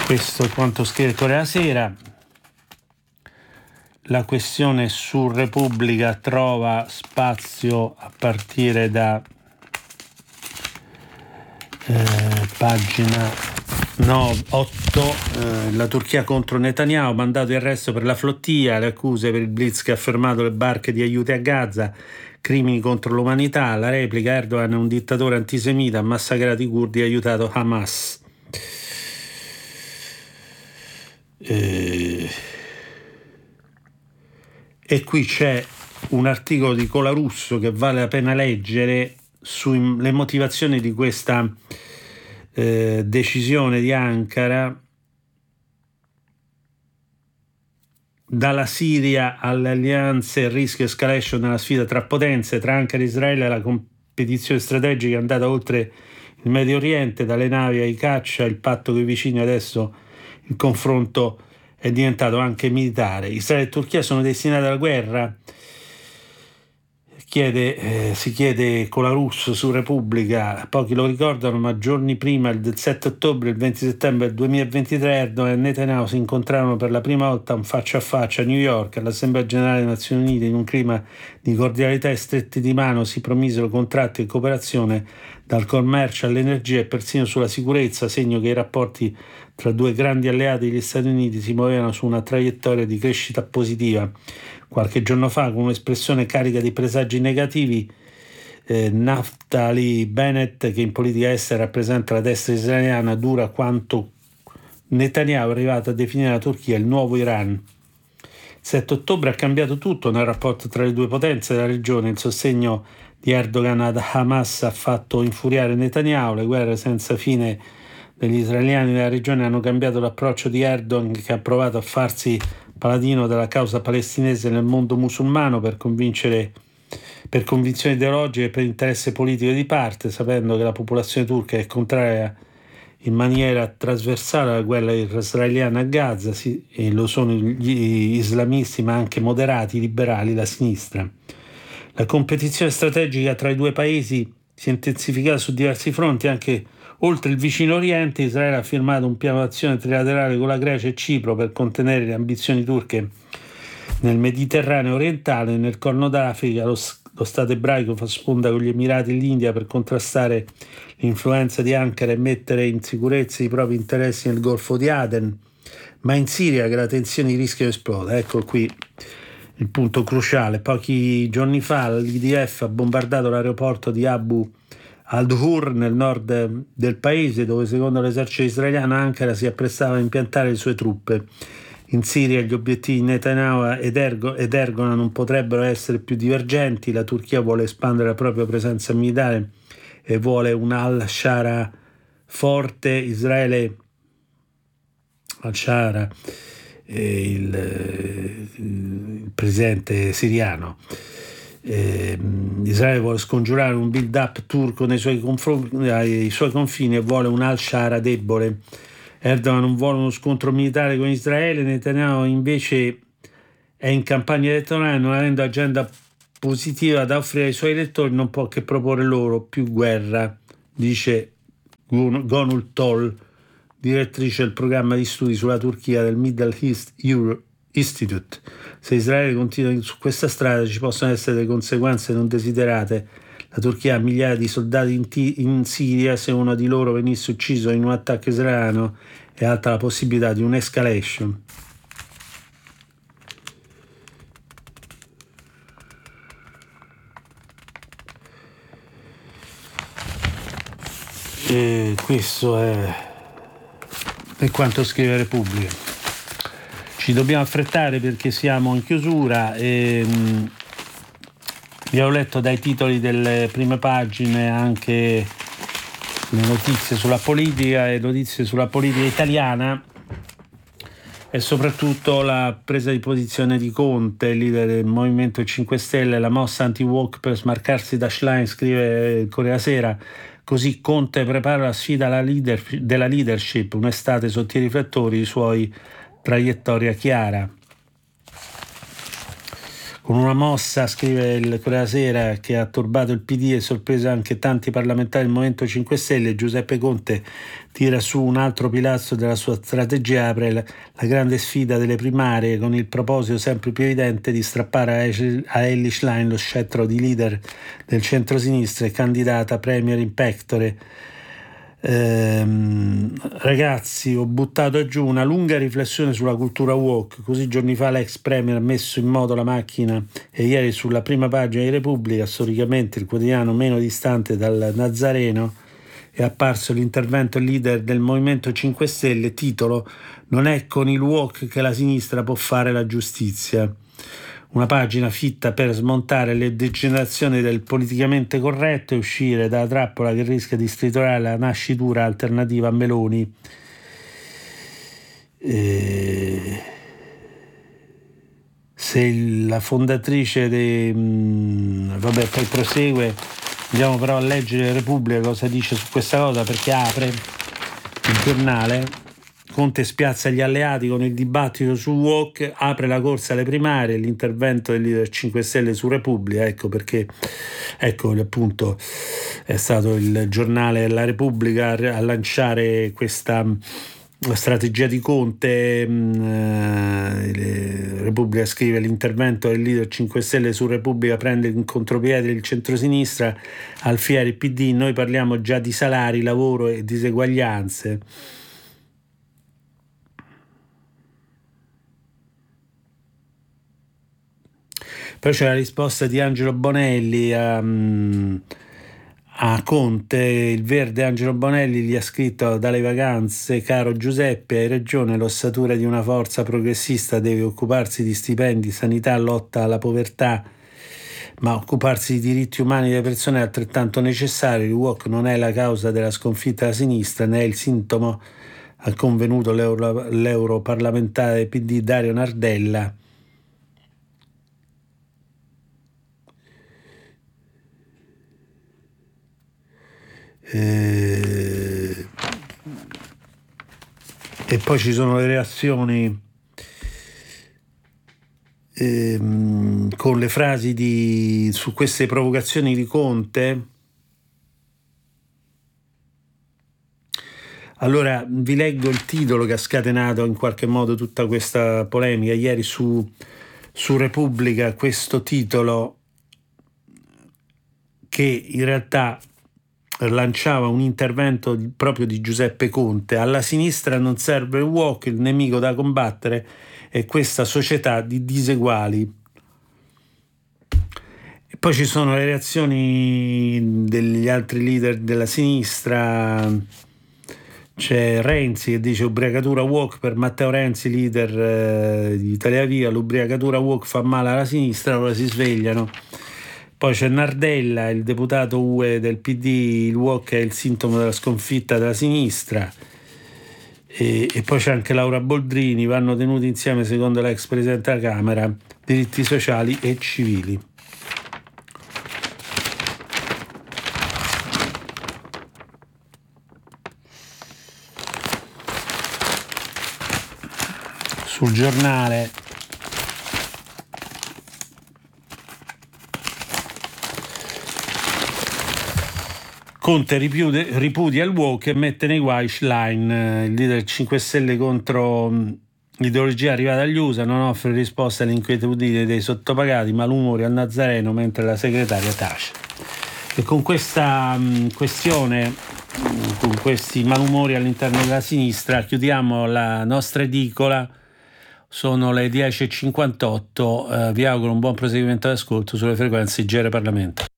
Questo è quanto scrive il Corriere della Sera. La questione su Repubblica trova spazio a partire da pagina 8, la Turchia contro Netanyahu, mandato di arresto per la flottia, le accuse per il blitz che ha fermato le barche di aiuti a Gaza, crimini contro l'umanità, la replica: Erdogan è un dittatore antisemita, ha massacrato i curdi e ha aiutato Hamas. E qui c'è un articolo di Colarusso che vale la pena leggere sulle motivazioni di questa decisione di Ankara. Dalla Siria alle alleanze, il rischio escalation nella sfida tra potenze, tra Ankara e Israele, la competizione strategica è andata oltre il Medio Oriente, dalle navi ai caccia, il patto con i vicini, adesso il confronto è diventato anche militare. Israele e Turchia sono destinate alla guerra? Si chiede Colarusso su Repubblica. Pochi lo ricordano, ma giorni prima, il 7 ottobre e il 20 settembre 2023, Erdogan e Netanyahu si incontrarono per la prima volta un faccia a faccia a New York all'Assemblea Generale delle Nazioni Unite. In un clima di cordialità e stretti di mano si promisero contratti e cooperazione dal commercio all'energia e persino sulla sicurezza, segno che i rapporti tra due grandi alleati degli Stati Uniti si muovevano su una traiettoria di crescita positiva. Qualche giorno fa, con un'espressione carica di presagi negativi, Naftali Bennett, che in politica estera rappresenta la destra israeliana dura quanto Netanyahu, è arrivato a definire la Turchia il nuovo Iran. Il 7 ottobre ha cambiato tutto nel rapporto tra le due potenze della regione. Il sostegno di Erdogan ad Hamas ha fatto infuriare Netanyahu. Le guerre senza fine degli israeliani nella regione hanno cambiato l'approccio di Erdogan, che ha provato a farsi paladino della causa palestinese nel mondo musulmano per convinzione ideologiche e per interesse politico di parte, sapendo che la popolazione turca è contraria in maniera trasversale alla guerra israeliana a Gaza, e lo sono gli islamisti, ma anche moderati, liberali, la sinistra. La competizione strategica tra i due paesi si è intensificata su diversi fronti, anche oltre il vicino Oriente. Israele ha firmato un piano d'azione trilaterale con la Grecia e Cipro per contenere le ambizioni turche nel Mediterraneo orientale. Nel Corno d'Africa lo Stato ebraico fa sponda con gli Emirati e l'India per contrastare l'influenza di Ankara e mettere in sicurezza i propri interessi nel Golfo di Aden. Ma in Siria, che la tensione rischia di esplodere. Ecco qui il punto cruciale. Pochi giorni fa l'IDF ha bombardato l'aeroporto di Abu al-Dhur nel nord del paese, dove secondo l'esercito israeliano Ankara si apprestava a impiantare le sue truppe. In Siria gli obiettivi di Netanyahu ed Erdogan non potrebbero essere più divergenti. La Turchia vuole espandere la propria presenza militare e vuole un al-Shara forte. Israele, al-Shara, il presidente siriano, Israele vuole scongiurare un build-up turco ai suoi confini e vuole un al-Shara debole. Erdogan non vuole uno scontro militare con Israele. Netanyahu invece è in campagna elettorale, non avendo agenda positiva da offrire ai suoi elettori, non può che proporre loro più guerra, dice Gonul Tol, direttrice del programma di studi sulla Turchia del Middle East Institute. Se Israele continua su questa strada ci possono essere delle conseguenze non desiderate. La Turchia ha migliaia di soldati in Siria. Se uno di loro venisse ucciso in un attacco israeliano è alta la possibilità di un'escalation. E questo è quanto scrive Repubblica. Ci dobbiamo affrettare perché siamo in chiusura. Vi ho letto dai titoli delle prime pagine anche le notizie sulla politica e notizie sulla politica italiana, e soprattutto la presa di posizione di Conte, leader del Movimento 5 Stelle, la mossa anti-woke per smarcarsi da Schlein, scrive il Corriere della Sera. Così Conte prepara la sfida della leadership, un'estate sotto i riflettori, i suoi traiettoria chiara. Con una mossa, scrive il Corriere della Sera, che ha turbato il PD e sorpreso anche tanti parlamentari del Movimento 5 Stelle, Giuseppe Conte tira su un altro pilastro della sua strategia, apre la grande sfida delle primarie con il proposito sempre più evidente di strappare a Elly Schlein lo scettro di leader del centro-sinistra e candidata premier in pectore. Ragazzi, ho buttato giù una lunga riflessione sulla cultura woke, così giorni fa l'ex premier ha messo in moto la macchina e ieri sulla prima pagina di Repubblica, storicamente il quotidiano meno distante dal Nazareno, è apparso l'intervento leader del Movimento 5 Stelle, titolo "Non è con il woke che la sinistra può fare la giustizia". Una pagina fitta per smontare le degenerazioni del politicamente corretto e uscire dalla trappola che rischia di stritolare la nascitura alternativa a Meloni. Se la fondatrice vabbè, poi prosegue, andiamo però a leggere Repubblica cosa dice su questa cosa, perché apre il giornale. Conte spiazza gli alleati con il dibattito su woke, apre la corsa alle primarie, l'intervento del leader 5 Stelle su Repubblica, ecco perché, ecco appunto è stato il giornale La Repubblica a lanciare questa strategia di Conte. Repubblica scrive: l'intervento del leader 5 Stelle su Repubblica prende in contropiede il centrosinistra, Alfieri PD, noi parliamo già di salari, lavoro e diseguaglianze. Poi c'è la risposta di Angelo Bonelli a Conte. Il Verde Angelo Bonelli gli ha scritto: dalle vacanze, caro Giuseppe, hai ragione, l'ossatura di una forza progressista deve occuparsi di stipendi, sanità, lotta alla povertà, ma occuparsi di diritti umani delle persone è altrettanto necessario. Il woke non è la causa della sconfitta della sinistra, ne è il sintomo, ha convenuto l'europarlamentare PD Dario Nardella. E poi ci sono le reazioni con le frasi su queste provocazioni di Conte. Allora vi leggo il titolo che ha scatenato in qualche modo tutta questa polemica ieri su Repubblica, questo titolo che in realtà lanciava un intervento proprio di Giuseppe Conte: alla sinistra non serve il woke, il nemico da combattere è questa società di diseguali. E poi ci sono le reazioni degli altri leader della sinistra. C'è Renzi che dice: ubriacatura woke per Matteo Renzi, leader di Italia Viva, l'ubriacatura woke fa male alla sinistra, ora si svegliano. Poi c'è Nardella, il deputato UE del PD, il woke è il sintomo della sconfitta della sinistra. E poi c'è anche Laura Boldrini, vanno tenuti insieme secondo l'ex presidente della Camera diritti sociali e civili. Sul giornale Conte ripudia il woke e mette nei guai Schlein, il leader 5 Stelle contro l'ideologia arrivata dagli USA, non offre risposte alle inquietudini dei sottopagati, malumori al Nazareno mentre la segretaria tace. E con questa questione, con questi malumori all'interno della sinistra, chiudiamo la nostra edicola. Sono le 10:58, vi auguro un buon proseguimento d'ascolto sulle frequenze di GR Parlamento.